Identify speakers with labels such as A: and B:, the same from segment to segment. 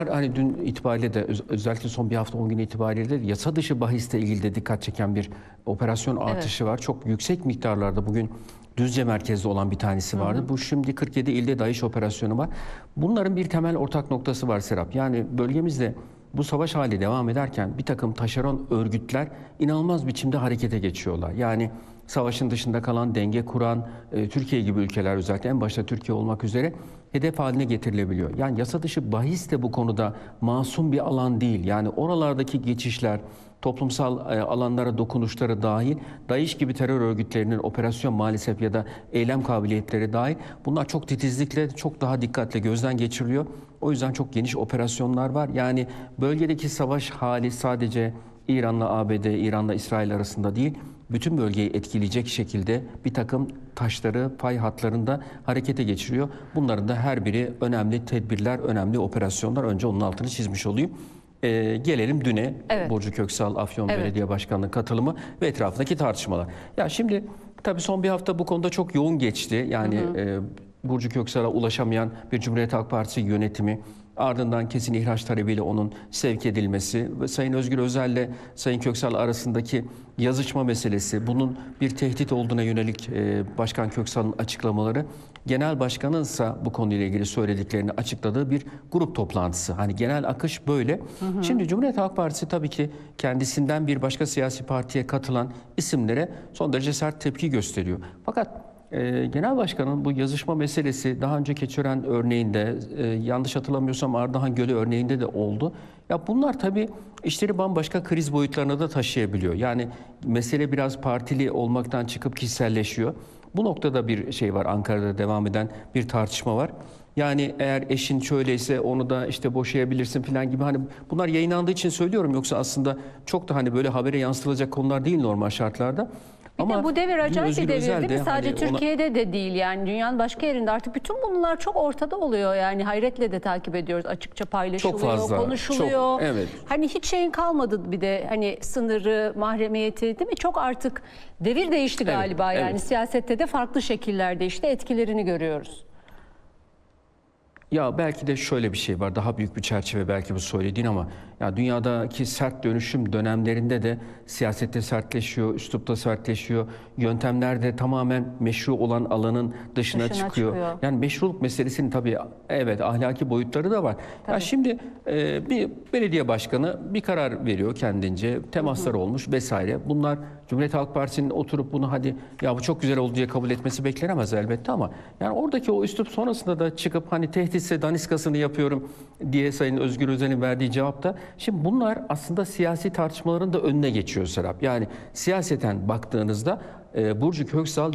A: Hani dün itibariyle de özellikle son bir hafta 10 gün itibariyle de yasa dışı bahisle ilgili de dikkat çeken bir operasyon
B: Evet.
A: artışı var. Çok yüksek miktarlarda bugün Düzce merkezli olan bir tanesi vardı. Bu şimdi 47 ilde DAEŞ operasyonu var. Bunların bir temel ortak noktası var Serap. Yani bölgemizde bu savaş hali devam ederken bir takım taşeron örgütler inanılmaz biçimde harekete geçiyorlar. Yani savaşın dışında kalan, denge kuran Türkiye gibi ülkeler, özellikle en başta Türkiye olmak üzere hedef haline getirilebiliyor. Yani yasa dışı bahis de bu konuda masum bir alan değil. Yani oralardaki geçişler, toplumsal alanlara dokunuşları dahil, DAEŞ gibi terör örgütlerinin operasyon maalesef ya da eylem kabiliyetleri dahil, bunlar çok titizlikle, çok daha dikkatle gözden geçiriliyor. O yüzden çok geniş operasyonlar var. Yani bölgedeki savaş hali sadece İran'la ABD, İran'la İsrail arasında değil, bütün bölgeyi etkileyecek şekilde bir takım taşları, pay hatlarında harekete geçiriyor. Bunların da her biri önemli tedbirler, önemli operasyonlar. Önce onun altını çizmiş olayım. Gelelim düne.
B: Evet.
A: Burcu Köksal, Afyon
B: Evet.
A: Belediye Başkanlığı katılımı ve etrafındaki tartışmalar. Ya şimdi tabii son bir hafta bu konuda çok yoğun geçti. Yani Burcu Köksal'a ulaşamayan bir Cumhuriyet Halk Partisi yönetimi, ardından kesin ihraç talebiyle onun sevk edilmesi ve Sayın Özgür Özel'le Sayın Köksal arasındaki yazışma meselesi, bunun bir tehdit olduğuna yönelik Başkan Köksal'ın açıklamaları, Genel Başkan'ınsa bu konuyla ilgili söylediklerini açıkladığı bir grup toplantısı. Hani genel akış böyle. Şimdi Cumhuriyet Halk Partisi tabii ki kendisinden bir başka siyasi partiye katılan isimlere son derece sert tepki gösteriyor. Fakat Genel Başkan'ın bu yazışma meselesi daha önce Keçiören örneğinde, yanlış hatırlamıyorsam Ardahan Gölü örneğinde de oldu. Ya bunlar tabii işleri bambaşka kriz boyutlarına da taşıyabiliyor. Yani mesele biraz partili olmaktan çıkıp kişiselleşiyor. Bu noktada bir şey var, Ankara'da devam eden bir tartışma var. Yani eğer eşin şöyleyse onu da işte boşayabilirsin falan gibi, hani bunlar yayınlandığı için söylüyorum, yoksa aslında çok da hani böyle habere yansıtılacak konular değil normal şartlarda.
B: Bir de bu devir acayip bir devir değil mi? Sadece
A: hani
B: Türkiye'de de değil, yani dünyanın başka yerinde artık bütün bunlar çok ortada oluyor. Yani hayretle de takip ediyoruz, açıkça paylaşılıyor,
A: çok fazla,
B: konuşuluyor.
A: çok, evet.
B: Hani hiç şeyin kalmadı, bir de hani sınırı, mahremiyeti değil mi? Çok artık devir değişti galiba,
A: evet,
B: yani
A: evet.
B: siyasette de farklı şekillerde işte etkilerini görüyoruz.
A: Ya belki de şöyle bir şey var, daha büyük bir çerçeve belki bu söylediğin, ama ya dünyadaki sert dönüşüm dönemlerinde de siyasette sertleşiyor, üslupta sertleşiyor, yöntemler de tamamen meşru olan alanın dışına çıkıyor. Yani meşruluk meselesinin tabii evet ahlaki boyutları da var.
B: Tabii.
A: Ya şimdi bir belediye başkanı bir karar veriyor kendince, temaslar olmuş vesaire. Bunlar Cumhuriyet Halk Partisi'nin oturup bunu hadi ya bu çok güzel oldu diye kabul etmesi beklenemez elbette, ama yani oradaki o üslup sonrasında da çıkıp hani tehditse daniskasını yapıyorum diye Sayın Özgür Özel'in verdiği cevapta, şimdi bunlar aslında siyasi tartışmaların da önüne geçiyor Serap. Yani siyaseten baktığınızda Burcu Köksal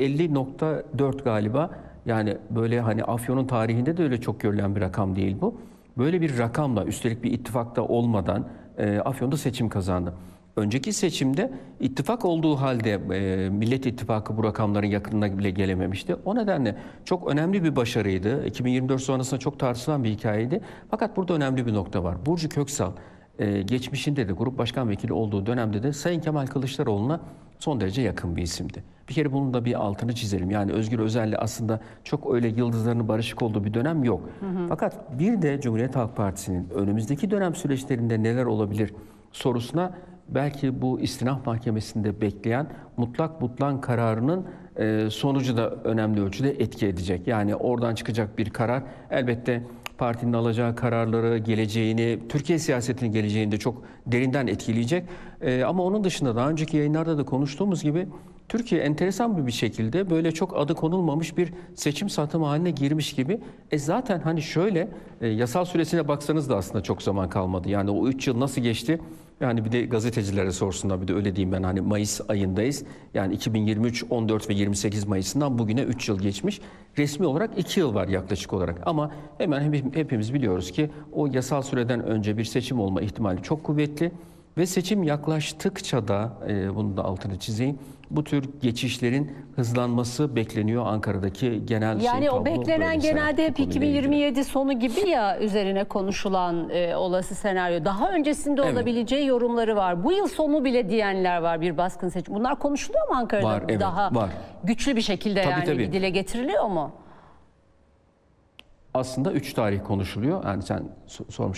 A: %50,4 galiba, yani böyle hani Afyon'un tarihinde de öyle çok görülen bir rakam değil bu. Böyle bir rakamla, üstelik bir ittifakta olmadan Afyon'da seçim kazandı. Önceki seçimde ittifak olduğu halde Millet İttifakı bu rakamların yakınına bile gelememişti. O nedenle çok önemli bir başarıydı. 2024 sonrasında çok tartışılan bir hikayeydi. Fakat burada önemli bir nokta var. Burcu Köksal geçmişinde de grup başkan vekili olduğu dönemde de Sayın Kemal Kılıçdaroğlu'na son derece yakın bir isimdi. Bir kere bunun da bir altını çizelim. Yani Özgür Özel'le aslında çok öyle yıldızlarının barışık olduğu bir dönem yok. Fakat bir de Cumhuriyet Halk Partisi'nin önümüzdeki dönem süreçlerinde neler olabilir sorusuna belki bu istinaf mahkemesinde bekleyen mutlak butlan kararının sonucu da önemli ölçüde etki edecek. Yani oradan çıkacak bir karar elbette partinin alacağı kararları, geleceğini, Türkiye siyasetinin geleceğini de çok derinden etkileyecek. Ama onun dışında daha önceki yayınlarda da konuştuğumuz gibi Türkiye enteresan bir şekilde böyle çok adı konulmamış bir seçim satımı haline girmiş gibi. Zaten hani şöyle yasal süresine baksanız da aslında çok zaman kalmadı. Yani o 3 yıl nasıl geçti? Yani bir de gazetecilere sorsunlar, bir de öyle diyeyim ben, hani Mayıs ayındayız. Yani 2023, 14 ve 28 Mayıs'ından bugüne 3 yıl geçmiş. Resmi olarak 2 yıl var yaklaşık olarak. Ama hemen hepimiz biliyoruz ki o yasal süreden önce bir seçim olma ihtimali çok kuvvetli. Ve seçim yaklaştıkça da bunu da altını çizeyim, bu tür geçişlerin hızlanması bekleniyor Ankara'daki genel
B: yani o beklenen genelde hep 2027 sonu gibi ya, üzerine konuşulan olası senaryo. Daha öncesinde olabileceği yorumları var. Bu yıl sonu bile diyenler var, bir baskın seçim. Bunlar konuşuluyor mu Ankara'da?
A: Var, evet,
B: daha
A: var.
B: güçlü bir şekilde tabii. Dile getiriliyor mu?
A: Aslında 3 tarih konuşuluyor. Yani sen sormuş.